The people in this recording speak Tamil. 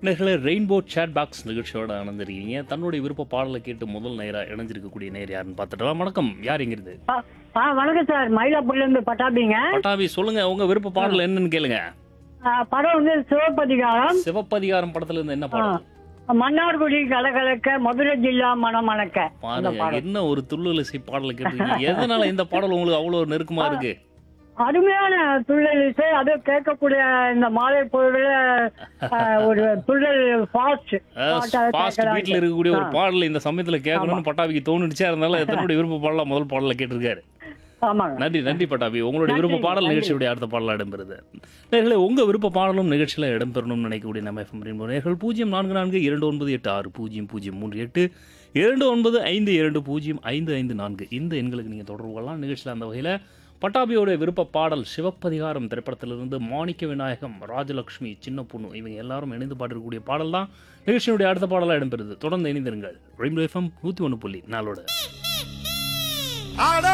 நேர்களே ரெயின்போ சேட் பாக்ஸ் நிகழ்ச்சியோட ஆனந்திருக்கீங்க. தன்னுடைய விருப்ப பாடலை கேட்டு முதல் நேரா இணைஞ்சிருக்கக்கூடிய நேர் யாருன்னு பார்த்துட்டு வணக்கம். யார் எங்கிறது? வணக்கம் சார், மயிலாப்பூர்ல இருந்து பட்டாபிங்க. பட்டாபி சொல்லுங்க, உங்க விருப்ப பாடல் என்னன்னு கேளுங்க. படம் வந்து சிவப்பதிகாரம். சிவப்பதிகாரம் படத்துல இருந்து என்ன பாடல்? மன்னார்குடி கலகலக்க மதுரை ஜில்லா மணமணக்க. பாருங்க, என்ன ஒரு துள்ளல் இசை பாடலை கேட்டிருக்கீங்க. எதனால இந்த பாடல் உங்களுக்கு அவ்வளவு நெருக்கமா இருக்கு? அருமையான துள்ளல் இசை, அது கேட்கக்கூடிய இந்த மாலை பொழுதுல ஒரு துள்ளல் ஃபாஸ்ட் பீட்ல இருக்கக்கூடிய ஒரு பாடல் இந்த சமயத்துல கேட்கணும்னு பட்டாபிக்கு தோணுச்சு. அதனால தன்னுடைய விருப்ப பாடலாம் முதல் பாடல கேட்டிருக்காரு. நன்றி நன்றி பட்டாபி. உங்களுடைய விருப்ப பாடல் நிகழ்ச்சியுடைய அடுத்த பாடலாம் இடம்பெறுது. நேர்களே, உங்க விருப்ப பாடலும் நிகழ்ச்சியில இடம்பெறணும்னு நினைக்கக்கூடிய நம்ம FM ரெயின்போ நேர்கள் 0442986038 2952205554 இந்த எண்களுக்கு நீங்க தொடர்பு கொள்ளலாம். நிகழ்ச்சியில் அந்த வகையில் பட்டாபியோட விருப்ப பாடல் சிவப்பதிகாரம் திரைப்படத்திலிருந்து மாணிக்க விநாயகம், ராஜலட்சுமி, சின்ன பொண்ணு இவங்க எல்லாரும் இணைந்து பாடிருக்கக்கூடிய பாடல் தான் நிகழ்ச்சியினுடைய அடுத்த பாடலாக இடம்பெறுது. தொடர்ந்து இணைந்திருங்கள். Rainbow FM 101.4.